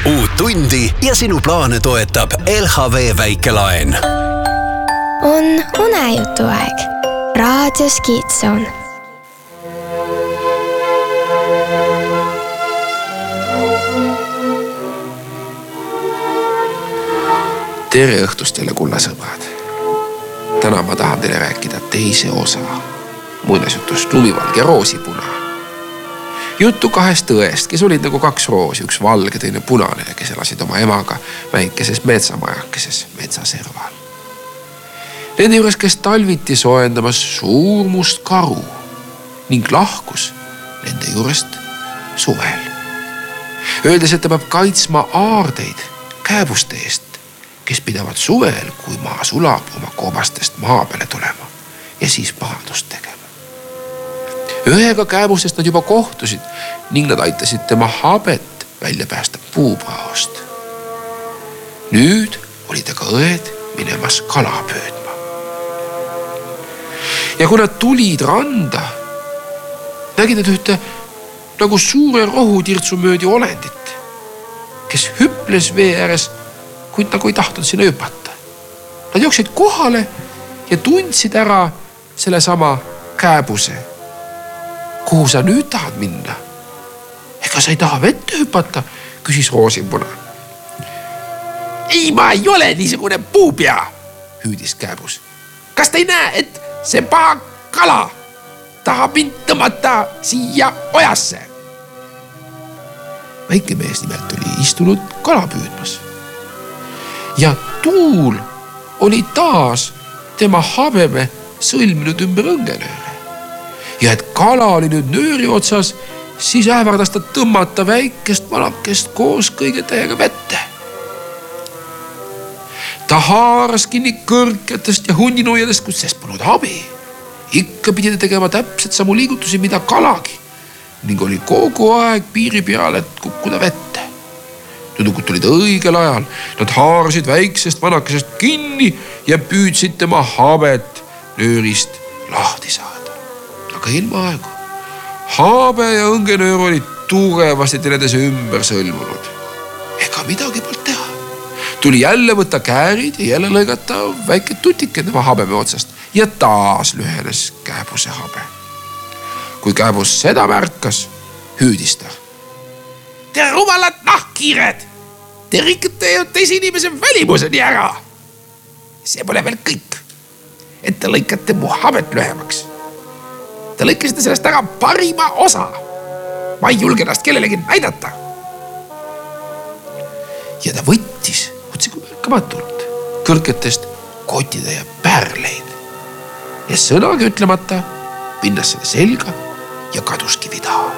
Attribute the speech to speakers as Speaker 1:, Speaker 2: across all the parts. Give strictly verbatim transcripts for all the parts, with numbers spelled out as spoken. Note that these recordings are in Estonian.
Speaker 1: Uut tundi ja sinu plaane toetab L H V väikelaen.
Speaker 2: On unejutu aeg. Raadios Kiidson.
Speaker 3: Tere õhtust teile, kullasõbrad. Täna ma tahan teile rääkida teise osa muinasjutust Lumivalge ja Roosipuna. Juttu kahest õest, kes olid nagu kaks roosi, üks valge, teine punane, kes elasid oma emaga väikeses metsamajakeses metsaserval. Nende juures käis talviti soendamas suur must karu ning lahkus nende juurest suvel. Öeldes, et ta peab kaitsma aardeid kääbuste eest, kes pidavad suvel, kui maa sulab, oma koobastest maa peale tulema ja siis pahandust tegema. Ühega kääbustest nad juba kohtusid ning nad aitasid tema habet välja päästa puupraost. Nüüd oli ta ka õed minemas kala püüdma. Ja kui nad tulid randa, nägid nad ühte nagu suure rohutirtsu möödi olendit, kes hüples vee ääres, kuid nagu ei tahtnud sinna hüpata. Nad jooksid kohale ja tundsid ära selle sama kääbuse. Kuhu sa nüüd tahad minna? Ega sa ei taha vette hüpata, küsis Roosipuna. Ei, ma ei ole niisugune puupea, hüüdis kääbus. Kas te ei näe, et see paha kala tahab mind tõmmata siia ojasse? Väike mees nimelt oli istunud kala püüdmas. Ja tuul oli taas tema habeme sõlminud ümber õngenööre. Ja et kala oli nüüd nööri otsas, siis ähvardas ta tõmmata väikest valakest koos kõige täiega vette. Ta haaras kinni kõrketest ja hundinuiadest, kus sest polnud abi. Ikka pidi ta tegema täpselt samu liigutusi, mida kalagi, ning oli kogu aeg piiri peal, et kukkuda vette. Tundukut tulid õigel ajal. Nad haarasid väiksest vanakesest kinni ja püüdsid tema habet nöörist lahti saada. Aga ilma aegu. Habe ja õngenöör olid tugevasti teineteise ümber sõlmunud. Ega midagi polnud teha. Tuli jälle võtta käärid ja jälle lõigata väike tutike tema habeme otsast ja taas lühenes kääbuse habe. Kui kääbus seda märkas, hüüdis ta. Te rumalad nahkkiired! Te rikute ju teise inimese välimuseni ära! See pole veel kõik, et te lõikate mu habet lühemaks. Te lõikasite sellest ära parima osa. Ma ei julge ennast kellelegi näidata. Ja ta võttis, otsi kui märkamatult, kõrketest kotide ja pärleid. Ja sõnagi ütlemata pinnas selle selga ja kaduski vidaha.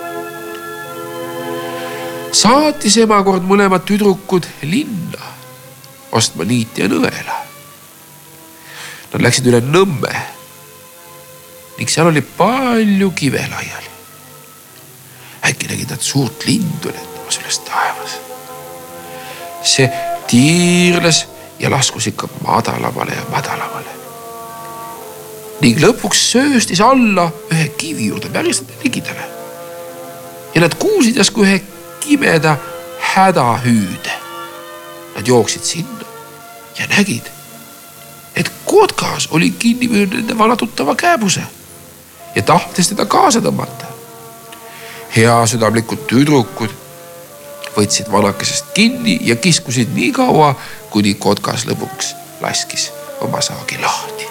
Speaker 3: Saatis emakord mõlemad tüdrukud linna ostma niiti ja nõela. Nad läksid üle Nõmme ning seal oli palju kive laiali. Äkki nägid nad suurt lindu lendamas üles taevas. See tiirles ja laskus ikka madalamale ja madalamale. Ning lõpuks sööstis alla ühe kivi juurde päris ligidale. Ja nad kuulsid jäsku ühe kimeda hädahüüde. Nad jooksid sinna ja nägid, et kotkas oli kinni müünud nende vana tuttava kääbuse ja tahtis teda kaasa tõmmata. Hea südamlikud tüdrukud võtsid vanakesest kinni ja kiskusid nii kaua, kuni kotkas lõpuks laskis oma saagi lahti.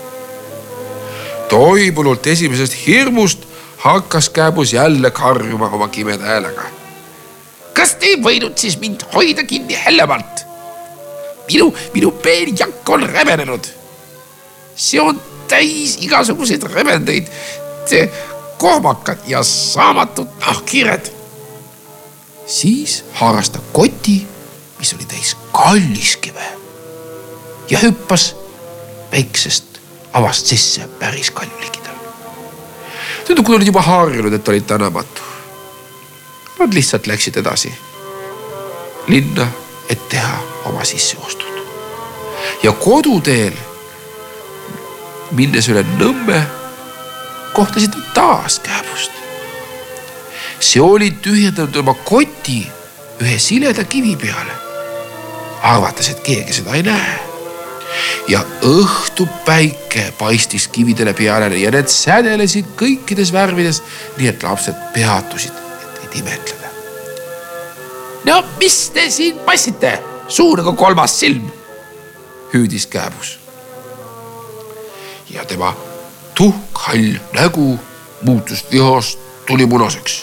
Speaker 3: Toibunult esimesest hirmust hakkas kääbus jälle karjuma oma kimeda häälega. Kas te ei võinud siis mind hoida kinni hellemalt? Minu, minu peen jakk on rebenenud. See on täis igasuguseid rebendeid, te kohmakad ja saamatud nahkkiired. Siis haaras ta koti, mis oli täis kalliskive ja hüppas väiksest avast sisse päris kalju ligidal. Tundub, kui olid juba harjunud, et olid tänamatu. Nad lihtsalt läksid edasi linna, et teha oma sisseostud. Ja koduteel minnes üle Nõmme kohtasid taas kääbust. See oli tühjendanud oma koti ühe sileda kivi peale. Arvates, et keegi seda ei näe. Ja õhtu päike paistis kividele peale ja need sädelesid kõikides värvides, nii et lapsed peatusid, et ei imetleda. No mis te siin passite? Suur nagu kolmas silm, hüüdis Kääbus. Ja tema tuhkhall nägu muutus vihast tuli munaseks.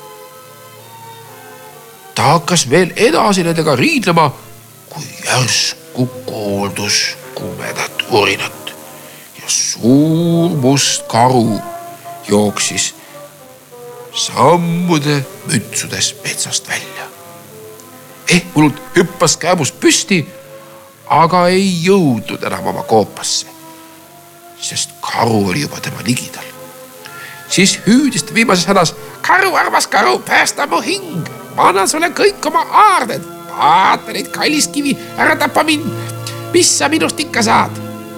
Speaker 3: Ta hakkas veel edasi nendega riidlema, kui järsku kooldus kumedat urinat ja suur must karu jooksis sammude mütsudes metsast välja. Ehmult hüppas Kääbus püsti, aga ei jõudnud enam oma koopasse, sest karu oli juba tema ligidal. Siis hüüdis ta viimases hädas: karu, armas karu, päästa mu hing, ma annan sulle kõik oma aarded. Vaata neid kalliskivi, ära tapa mind. Mis sa minust ikka saad?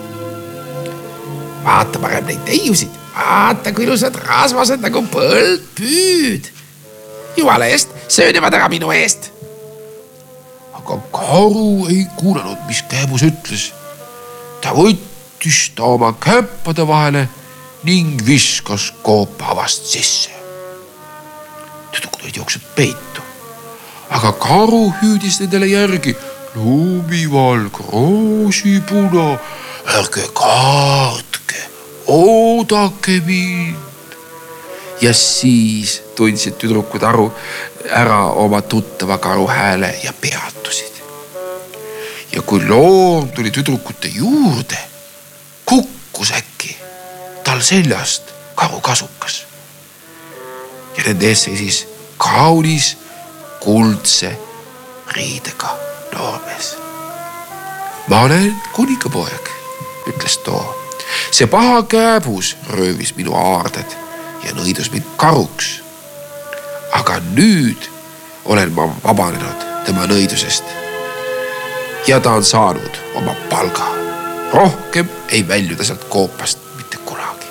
Speaker 3: Vaata parem neid teiusid. Vaata, kui ilusad rasvased nagu põldpüüd. Jumala eest, söönevad ära minu eest. Aga karu ei kuulanud, mis Kääbus ütles. Ta võttis ta oma käppade vahele ning viskas koopavast sisse. Tüdrukud olid jooksnud peitu, aga karu hüüdis nendele järgi: Luumivalg, Roosipuna, ärge kaartke, oodake mind. Ja siis tundsid tüdrukud aru ära oma tuttava karu hääle ja peatusid. Ja kui loom tuli tüdrukute juurde, kukkus äkki tal seljast karu kasukas. Ja nende ees seisis kaunis kuldse riidega noormees. Ma olen kuningapoeg, ütles too. See paha Kääbus röövis minu aarded ja nõidus mind karuks. Aga nüüd olen ma vabanenud tema nõidusest ja ta on saanud oma palga. Rohkem ei väljuda sealt koopast mitte kunagi.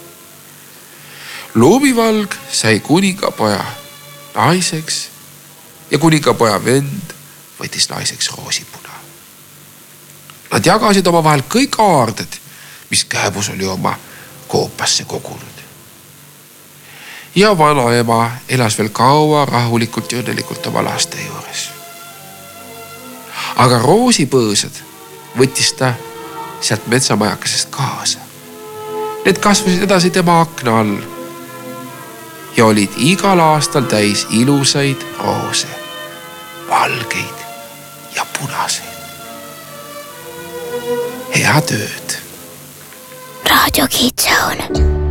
Speaker 3: Luumivalg sai kuningapoja naiseks ja kuningapoja vend võttis naiseks Roosipuna. Nad jagasid oma vahel kõik aarded, mis Kääbus oli oma koopasse kogunud. Ja vanaema elas veel kaua rahulikult ja õnnelikult oma laste juures. Aga roosipõõsad võttis ta sealt metsamajakasest kaasa. Need kasvasid edasi tema akna all ja olid igal aastal täis ilusaid roose, valgeid ja punaseid. Hea tööd!
Speaker 2: Raadio Kids Zone.